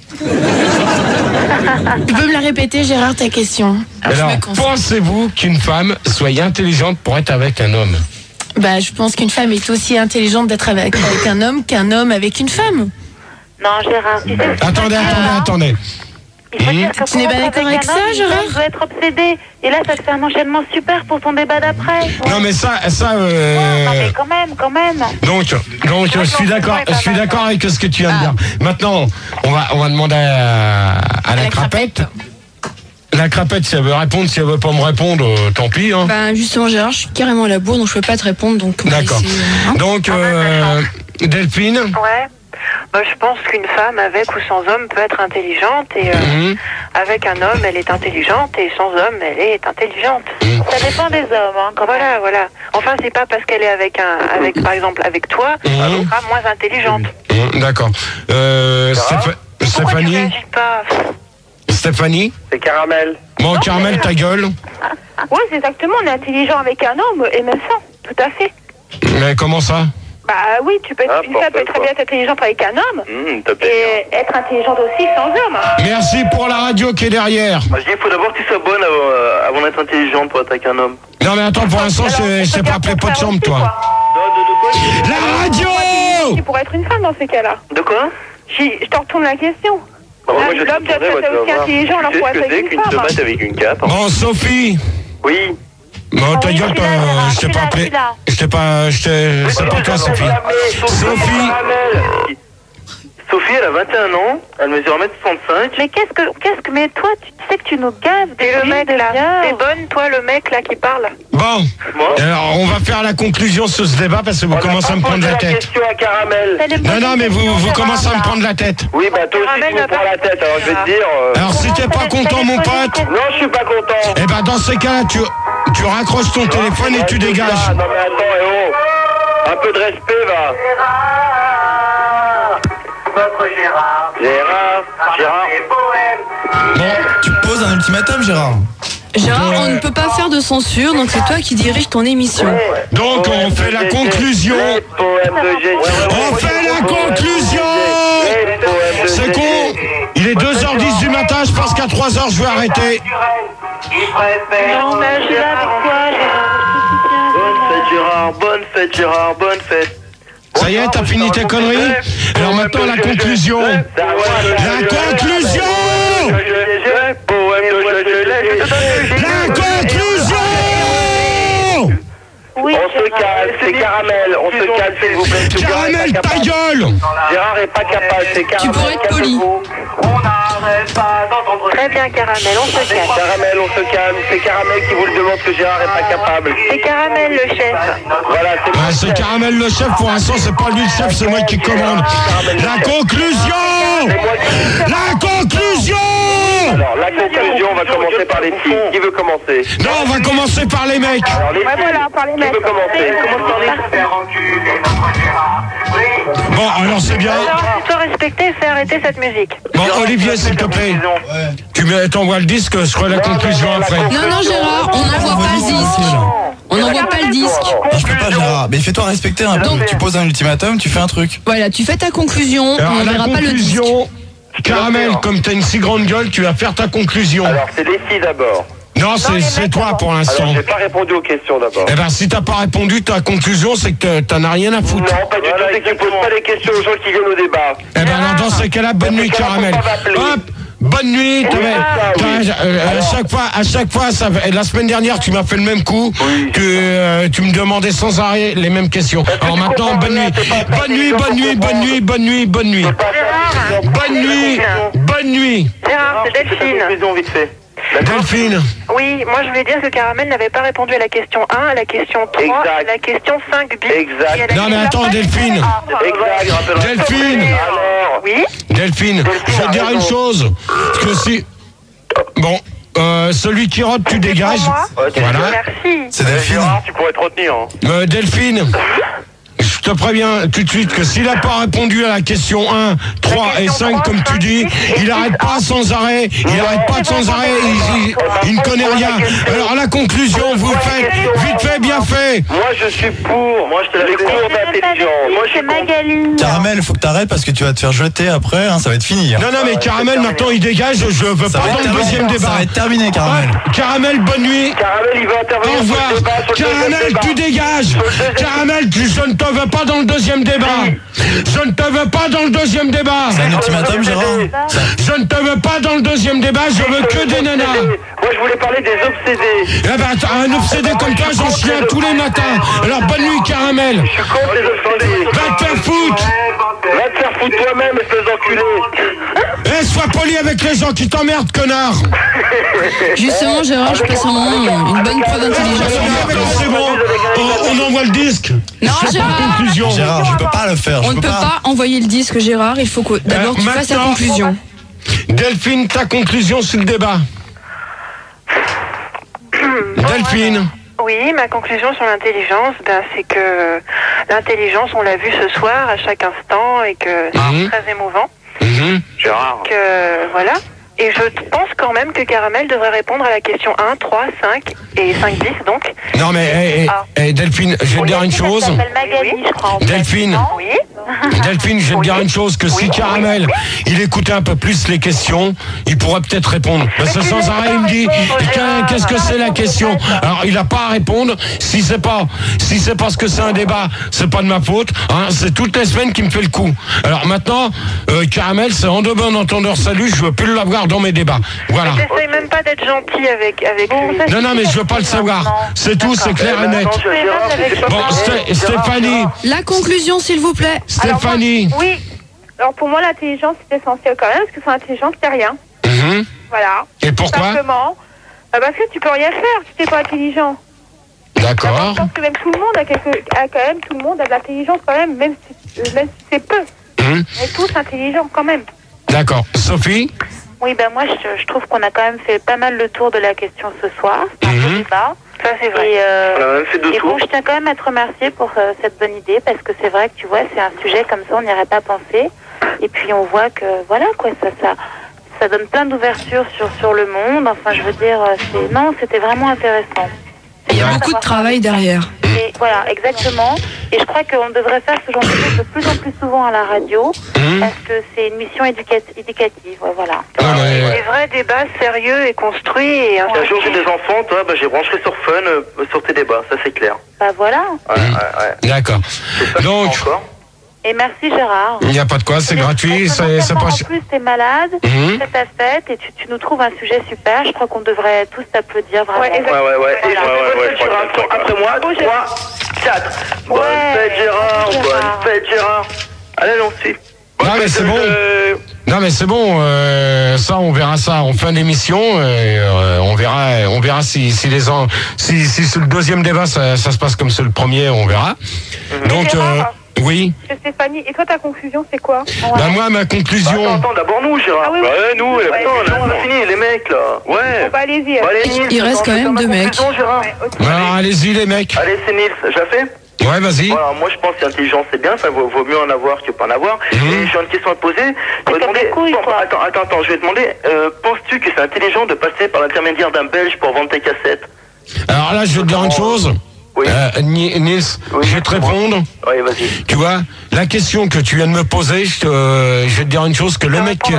Tu peux me la répéter, Gérard, ta question? Alors, Alors pensez-vous qu'une femme soit intelligente pour être avec un homme? Bah, je pense qu'une femme est aussi intelligente d'être avec, avec un homme qu'un homme avec une femme. Non, Gérard, tu sais... Attendez, attendez, attendez. Il faut dire que tu n'es pas d'accord avec ça, Gérard? Tu dois être obsédé. Et là, ça te fait un enchaînement super pour ton débat d'après. Non, mais ça... ça euh... ouais, non, mais quand même, quand même. Donc, donc je suis d'accord je suis d'accord avec ce que tu viens de dire. Maintenant, on va, on va demander à, à la, la crapette... crapette. La crapette, si elle veut répondre, si elle veut pas me répondre, euh, tant pis. Hein. Ben justement, Gérard, je suis carrément à la bourre, donc je peux pas te répondre. Donc. D'accord. Hein. Donc, euh, Delphine. Ouais. Bah, je pense qu'une femme avec ou sans homme peut être intelligente et euh, mmh. avec un homme, elle est intelligente et sans homme, elle est intelligente. Mmh. Ça dépend des hommes. Hein, quand voilà, même. voilà. Enfin, c'est pas parce qu'elle est avec un, avec par exemple avec toi, mmh. qu'elle sera moins intelligente. Mmh. D'accord. Euh, Stéph- Stéphanie. Tu réagis pas. Stéphanie. C'est Caramel. Bon, non, Caramel, ta gueule. Oui, c'est exactement. On est intelligent avec un homme et même sans. Tout à fait. Mais comment ça? Bah oui, tu peux être, ah, une femme peut très bien être intelligente avec un homme mmh, et être intelligente aussi sans homme. Merci pour la radio qui est derrière. Moi, je dis, il faut d'abord que tu sois bonne avant, avant d'être intelligente pour être avec un homme. Non mais attends, pour l'instant, je sais pas appeler pot de chambre, toi. Non, de, de quoi, la radio. Tu pourrais être une femme dans ces cas-là. De quoi? Je, je te retourne la question. Bah, moi, je l'homme doit être aussi intelligent, alors pour être avec une femme. Tu sais ce que c'est qu'une tomate avec une cape? Bon, Sophie. Oui. Bon, ta gueule, toi, je t'ai pas appelé. Je t'ai pas. Je t'ai. C'est pas toi, Sophie. Sophie. Sophie, elle a vingt et un ans, elle mesure un mètre soixante-cinq. Mais qu'est-ce que, qu'est-ce que, mais toi, tu sais que tu nous gaves. Et le mec là, t'es bonne, toi, le mec là qui parle. Bon, alors on va faire la conclusion sur ce débat parce que vous commencez à me prendre la tête. Question à Caramel. Non, non, mais vous, vous commencez à me prendre la tête. Oui, bah toi aussi tu me prends la tête, alors je vais te dire... Euh... Alors si t'es pas content, mon pote... Non, je suis pas content. Eh ben dans ces cas-là, tu, tu raccroches ton téléphone et tu dégages. Non mais attends, eh oh, un peu de respect, va. Votre Gérard. Gérard. Gérard. Bon, tu poses un ultimatum, Gérard. Gérard, on ne peut pas faire de censure, donc c'est toi qui dirige ton émission. Donc on fait la conclusion. On fait la conclusion. C'est con. Il est deux heures dix du matin, je pense qu'à trois heures je vais arrêter. Non, mais je suis là avec toi, Gérard. Bonne fête, Gérard. Bonne fête, Gérard. Bonne fête. Ça y est, t'as fini tes conneries? Alors maintenant la conclusion. La conclusion. La conclusion. Oui, on se calme, c'est Caramel, on se calme s'il vous plaît. Caramel, ta gueule. Gérard est pas capable, c'est Caramel. Tu pourrais être poli. On n'arrête pas d'entendre. Très bien, Caramel, on se calme. Caramel, on se calme, c'est Caramel qui vous le demande que Gérard est pas capable. C'est Caramel le chef. Voilà, c'est ah, c'est Caramel le chef, pour l'instant c'est pas lui le chef, c'est moi qui commande. La conclusion. La conclusion. Alors, la conclusion, on va commencer par les filles. Qui veut commencer? Non, on va commencer par les mecs. Alors, les Ouais, voilà, par les qui mecs. veut commencer? Commence par les Bon, alors c'est bien. Alors, tu dois respecter et faire arrêter cette musique. Bon, Olivier, s'il te plaît. Tu m'envoies le disque, je ferai la conclusion après. Non, non, Gérard, on n'envoie pas le disque. On n'envoie pas le disque. Non, je peux pas, Gérard. Mais fais-toi respecter un peu. Tu poses un ultimatum, tu fais un truc. Voilà, tu fais ta conclusion, Alors, on ne la verra pas le disque. conclusion, Caramel, comme t'as une si grande gueule, tu vas faire ta conclusion. Alors, c'est les filles d'abord. Non, c'est, c'est toi pour l'instant. Alors, j'ai pas répondu aux questions d'abord. Eh ben, si t'as pas répondu, ta conclusion, c'est que t'en as rien à foutre. Non, pas du tout, c'est que tu poses pas les questions aux gens qui viennent au débat. Eh ben, alors, dans ces cas-là, bonne nuit, Caramel. Hop! Bonne nuit, Oui, ça, t'as- oui. euh, à chaque fois, à chaque fois, ça, fait- la semaine dernière, tu m'as fait le même coup, Oui. que euh, tu me demandais sans arrêt les mêmes questions. Alors tu maintenant, comprends bonne rien, nuit, c'est pas ça, bonne nuit, les gens bonne nuit, comprennent. bonne nuit, bonne nuit, bonne nuit, Gérard, bonne nuit, bonne nuit, Gérard, c'est Delphine. Conclusion vite fait. Delphine. Oui, moi je voulais dire que Caramel n'avait pas répondu à la question un, à la question trois, Exact. et à la question cinq bis. Exact. Et à la Non mais question- attends, Delphine, Exact, rappelle-moi. Delphine. Alors, Oui, Delphine, je vais te dire une chose, que si, bon, euh, celui qui rote, tu dégages. pour moi. Ouais, tu- Voilà. merci. C'est Eh, Delphine. Gérard, tu pourrais te retenir. Hein. Euh, Delphine, je te préviens tout de suite que s'il n'a pas répondu à la question un, trois et cinq comme tu dis, il arrête pas sans arrêt, il arrête pas sans arrêt, il, il- il ne connaît rien. Alors la conclusion, vous faites vite fait, bien fait. Moi, je suis pour. Moi, je te l'avais cours d'intelligence. Moi, je C'est suis contre. Magali. Caramel, faut que t'arrêtes parce que tu vas te faire jeter après, hein, ça va être fini. hein. Non, non, mais Caramel, maintenant il dégage, je veux Ça pas va, dans être le terminé, deuxième ça débat. va être terminé, Caramel. Hop, Caramel, bonne nuit. Caramel, il va intervenir Au sur revoir. le débat, sur le deuxième Caramel, débat. tu dégages. Caramel, tu, je ne te veux pas dans le deuxième débat. Je ne te veux pas dans le deuxième débat. C'est un ultimatum, Gérard. Je ne te veux pas dans le deuxième débat, je veux que des nanas. Moi, je voulais parler des obsédés. Eh ben, t'as un obsédé comme toi, j'en suis un tous les matins. Alors, bonne nuit, Caramel. Je suis contre les obsédés. Va te faire foutre. Va te faire foutre toi-même, espèce d'enculé. Eh, sois poli avec les gens qui t'emmerdent, connard. Justement, Gérard, je passe un moment, une bonne preuve d'intelligence. C'est bon, on, on envoie le disque. Non, C'est pas Gérard. conclusion. Gérard, je peux pas le faire. On Je ne peux peut pas envoyer le disque, Gérard. Il faut que d'abord tu fasses la maintenant- conclusion. Delphine, ta conclusion sur le débat. Delphine. Oui, ma conclusion sur l'intelligence, ben, c'est que l'intelligence, on l'a vu ce soir à chaque instant et que c'est Mhm. très émouvant. Mhm. Gérard. Que, voilà. Et je pense quand même que Caramel devrait répondre à la question un, trois, cinq et cinq bis donc. Non mais eh, eh, Ah. eh, Delphine, je vais te dire une chose. Elle s'appelle Magali, Oui. je crois. en fait. Delphine, Oui. Delphine, je vais te dire une chose, que si Oui. Caramel, il écoutait un peu plus les questions, il pourrait peut-être répondre. Parce que sans arrêt, il me dit, Qu'est- qu'est-ce que c'est la question? Alors, il n'a pas à répondre. Si c'est pas, si c'est parce que c'est un débat, c'est pas de ma faute. Hein, c'est toutes les semaines qui me fait le coup. Alors maintenant, euh, Caramel, c'est en de bon entendeur salut, je veux plus l'avoir dans mes débats. Voilà. J'essaye même pas d'être gentil avec, avec lui. Non, non, mais je veux pas le savoir. C'est tout, c'est clair et net. Attends, Gérard, c'est pas Bon, pareil. Sté- Stéphanie, La conclusion, s'il vous plaît. Stéphanie. Oui. Alors pour moi, l'intelligence, c'est essentiel quand même, parce que sans intelligence, c'est rien. Mhm. Voilà. Et pourquoi? Simplement. Bah, parce que tu peux rien faire si t'es pas intelligent. D'accord. Je pense que même tout le monde a, quelque, a quand même, tout le monde a de l'intelligence quand même, même si, euh, même si c'est peu. Mhm. On est tous intelligents quand même. D'accord. Sophie? Oui, ben moi, je, je trouve qu'on a quand même fait pas mal le tour de la question ce soir. C'est un Mhm. beau débat. Ça, c'est vrai. Et, euh, On a même fait deux et bon, tours. je tiens quand même à te remercier pour euh, cette bonne idée, parce que c'est vrai que tu vois, c'est un sujet comme ça, on n'y aurait pas pensé. Et puis on voit que, voilà, quoi, ça, ça, ça donne plein d'ouverture sur, sur le monde. Enfin, je veux dire, euh, c'est, non, c'était vraiment intéressant. Il y a beaucoup de travail derrière. Et voilà, exactement. Et je crois qu'on devrait faire ce genre de choses de plus en plus souvent à la radio, Mhm. parce que c'est une mission éducat- éducative. Ouais, voilà. Non, mais- Des vrais débats sérieux et construits et Un jour, j'ai instructifs. des enfants, toi, bah, j'ai branché sur Fun euh, sur tes débats, ça c'est clair. Bah voilà. Ouais, ouais, ouais. D'accord. C'est ça que Donc, je prends encore. Et merci Gérard. il n'y a pas de quoi, c'est gratuit, c'est c'est pas... En plus, t'es malade, Mhm. c'est ta fête, et tu, tu nous trouves un sujet super. Je crois qu'on devrait tous t'applaudir vraiment. Ouais, Ouais, ouais, ouais. Et Voilà. je me fais sur un tour après moi. trois, quatre. Bonne fête, Gérard. Gérard. Bonne fête, Gérard. Allez, allons suit. Non, mais c'est bon. Non mais c'est bon, euh, ça on verra ça en fin d'émission, et, euh, on verra, on verra si, si les en, si, si sur le deuxième débat ça, ça se passe comme sur le premier, on verra. Donc euh, Gérard. oui, Monsieur Stéphanie, et toi, ta conclusion, c'est quoi? bah moi ma Attends, conclusion, attends, d'abord nous, Gérard. Ah oui, oui. Ouais, nous, Ouais, attends, là, on a ouais. fini, les mecs, là. Ouais. Bah, allez-y. Bon, allez, Il- Nils, il reste attends, quand fais même ma deux mecs. conclusion, Gérard. Ouais, ok. alors allez-y les mecs, Allez, c'est Nils, j'ai fait. ouais vas-y. Voilà, moi je pense que l'intelligence c'est bien, ça vaut, vaut mieux en avoir que pas en avoir. Mhm. Et j'ai une question à te poser. Je vais comme demander, des couilles, attends, quoi. attends, attends, attends, je vais te demander, euh, penses-tu que c'est intelligent de passer par l'intermédiaire d'un Belge pour vendre tes cassettes? Alors là je vais te dire une chose, Oui. euh, Ni- Nils, Oui, je vais te répondre. Oui, vas-y. Tu vois, la question que tu viens de me poser, je, te- euh, je vais te dire une chose, que le Je mec, qui- répondrai pas.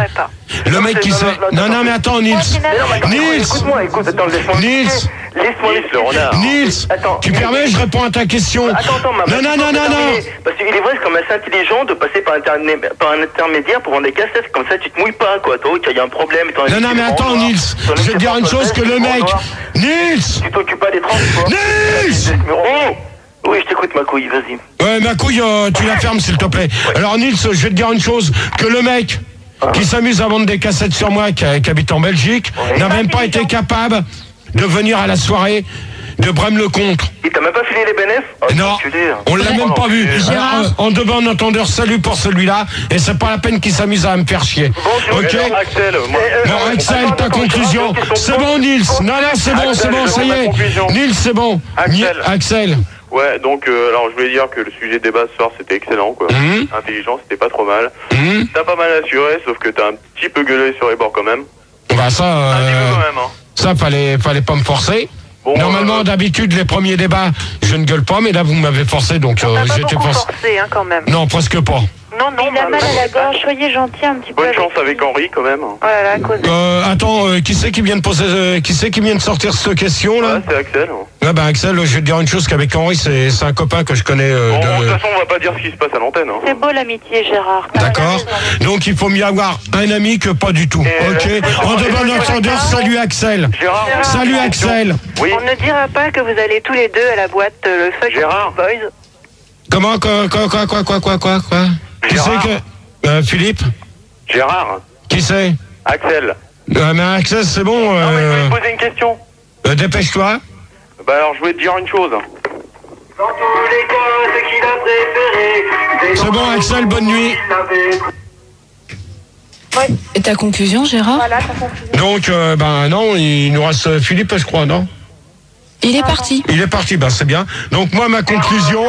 Le mec qui sait. Non, non, mais attends, Nils. Nils. Écoute-moi, écoute, attends, laisse-moi. Nils. Laisse-moi le renard. Nils. Tu permets, je réponds à ta question. Attends, attends, maman. Non, non, non, non, non. Parce qu'il est vrai, c'est quand même assez intelligent de passer par, interné- par un intermédiaire pour vendre des cassettes. Comme ça, tu te mouilles pas, quoi. Toi, il y a un problème. Non, non, mais attends, Nils. Je vais te dire une chose que le mec. Nils. Tu t'occupes pas des transports. Nils. Oui, je t'écoute, ma couille, vas-y. Ouais, ma couille, euh, tu la fermes, s'il te plaît. Alors, Nils, je vais te dire une chose, que le mec qui s'amuse à vendre des cassettes sur moi, qui, qui habite en Belgique, n'a même pas été capable de venir à la soirée de Brême-le-Comte. Il t'a même pas filé les bénéfices? Oh, non, on l'a même pas vu. Alors, euh, en devant un entendeur, salut pour celui-là, et c'est pas la peine qu'il s'amuse à me faire chier. Bon, ok. Alors, Axel, moi, bon, euh, Axel, ta attends, conclusion. C'est bon, Nils. Non, non, c'est bon, c'est bon, ça y est. Nils, c'est bon. Axel. Axel. Ouais, donc, euh, alors je voulais dire que le sujet de débat ce soir c'était excellent, quoi. Mmh. Intelligent, c'était pas trop mal. Mmh. T'as pas mal assuré, sauf que t'as un petit peu gueulé sur les bords quand même. Bah, ça. Euh, un petit peu quand même, hein. Ça, fallait, fallait pas me forcer. Bon, normalement, euh, d'habitude, les premiers débats, je ne gueule pas, mais là, vous m'avez forcé, donc euh, j'étais forcé. forcé, hein, quand même. Non, presque pas. Non, non, il a mal à la gorge, soyez gentil un petit peu. Bonne chance avec Henri, quand même. Voilà, à cause. Euh, attends, euh, qui c'est qui vient de poser, euh, qui c'est qui vient de sortir cette question là? Ouais, c'est Axel. Ah bah Axel, je vais te dire une chose qu'avec Henri, c'est c'est un copain que je connais. Euh, bon, de... de toute façon, on va pas dire ce qui se passe à l'antenne. Hein. C'est beau l'amitié, Gérard. D'accord. Donc il faut mieux avoir un ami que pas du tout. Et ok. Euh, en devant l'entendeur, salut Axel. Gérard. Salut Axel. Oui. On ne dira pas que vous allez tous les deux à la boîte euh, le Fuck Gérard. Boys. Comment quoi quoi quoi quoi quoi quoi quoi quoi? Qui c'est que euh, Philippe? Gérard. Qui c'est? Axel. Euh, mais Axel, c'est bon. Euh... Non, mais je euh... voulais te poser une question. Euh, dépêche-toi. Bah alors, je voulais te dire une chose. Dans tous les cas, c'est qu'il a préféré. C'est bon, Axel, bonne nuit. Ouais. Et ta conclusion, Gérard? Voilà, ta conclusion. Donc, euh, ben non, il nous reste Philippe, je crois, non? Il est parti. Il est parti, ben c'est bien. Donc moi, ma conclusion...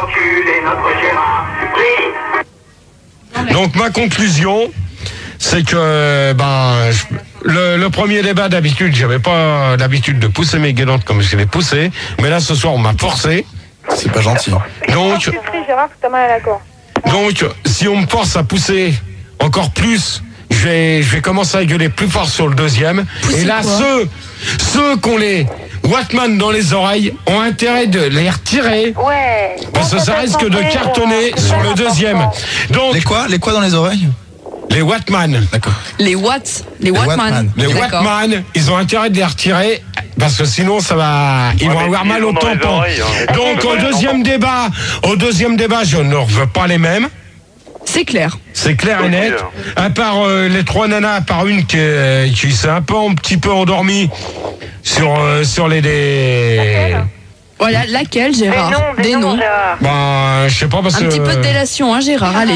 Donc ma conclusion, c'est que ben je, le, le premier débat d'habitude, j'avais pas l'habitude de pousser mes guélantes comme je les poussais, mais là ce soir on m'a forcé. C'est pas gentil. Donc, Gérard, t'as mal à la gorge. donc si on me force à pousser encore plus, je vais, je vais commencer à gueuler plus fort sur le deuxième. Pousser et là quoi? ceux ceux qui ont les Wattman dans les oreilles ont intérêt de les retirer. Ouais. Parce que ça risque de cartonner sur le deuxième. Donc Les quoi? Les quoi dans les oreilles? les Wattman. D'accord. Les Watts, les Wattman. Les Wattman, ils ont intérêt de les retirer parce que sinon ça va, ils Ouais, vont avoir mal au tampon. hein. Donc au deuxième débat, au deuxième débat, je ne veux pas les mêmes. C'est clair. C'est clair et net. À part euh, les trois nanas, à part une qui, euh, qui s'est un peu un petit peu endormie sur euh, sur les des. Voilà, laquelle, Gérard? Des noms, des, Des noms, noms. Gérard. Ben je sais pas parce Un que. petit peu de délation, hein, Gérard, allez.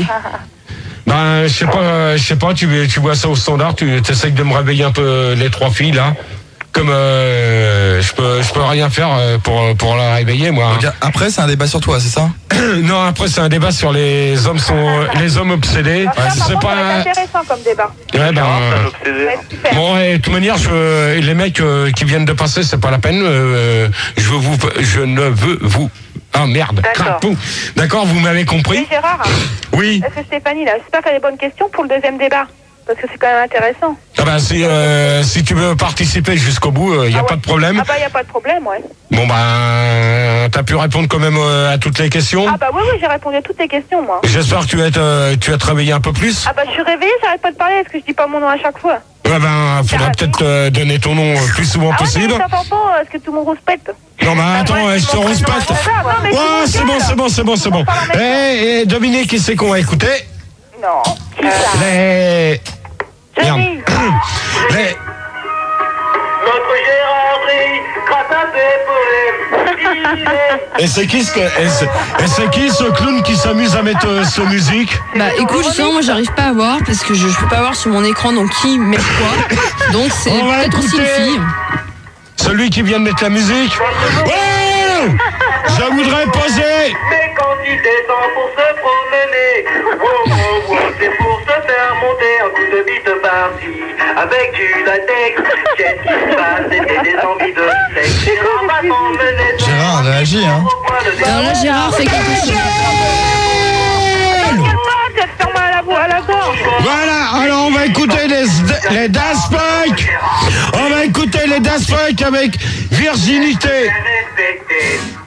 Ben je sais pas, je sais pas. Tu tu vois ça au standard, tu essayes de me réveiller un peu les trois filles là. Comme euh, je peux je peux rien faire pour pour la réveiller moi. Donc, après c'est un débat sur toi, c'est ça? Non, après c'est un débat sur les hommes sont les hommes obsédés. Ouais, c'est c'est pas intéressant comme débat. ouais, ben, Ouais, super. bon, et de toute manière, je, les mecs euh, qui viennent de passer, c'est pas la peine. Euh, je veux vous, je ne veux vous. Ah merde. D'accord. Crapou. D'accord, vous m'avez compris. Oui, Gérard, Oui. est-ce que Stéphanie, là, j'espère qu'elle a les bonnes questions pour le deuxième débat? Parce que c'est quand même intéressant. Ah bah si euh, si tu veux participer jusqu'au bout, il euh, y a Ah ouais. pas de problème. Ah bah, il n'y a pas de problème, ouais. Bon bah, t'as pu répondre quand même euh, à toutes les questions. Ah bah oui, oui, j'ai répondu à toutes tes questions, moi. J'espère que tu vas être, euh, tu vas te réveiller un peu plus. Ah bah, je suis réveillée, j'arrête pas de parler. Est-ce que je dis pas mon nom à chaque fois? Ouais ben, faudra peut-être euh, donner ton nom euh, plus souvent Ah ouais, possible. mais ça va pas, est-ce que tout le monde respecte? Non bah attends, je te respecte. Ouais, c'est bon, c'est bon, c'est bon, c'est bon. Eh, eh, devinez qui c'est qu'on va écouter? Non. Qui ça? Les... Merde. Johnny. Les... Notre Gérard Dry, grâce à ses poèmes. Et c'est qui, ce... et c'est... et c'est qui ce clown qui s'amuse à mettre euh, ce musique? Bah écoute, justement, moi j'arrive pas à voir parce que je, je peux pas voir sur mon écran donc qui met quoi. Donc c'est On va peut-être aussi une écouter. fille. Celui qui vient de mettre la musique? Ouais, je voudrais poser. Mais quand tu descends pour se promener, wow, wow, wow, c'est pour se faire monter un coup de bite par-ci. Avec du latex, qu'est-ce qui se passe? C'était des envies de sexe. Gérard va t'emmener dans Gérard, réagis, hein. Alors là, Gérard fait quelque chose. T'inquiète pas, tu vas te faire mal à la, à la gorge. Voilà, alors on va écouter les les Daft Punk. On va écouter les Daft Punk avec Virginité. Respecté.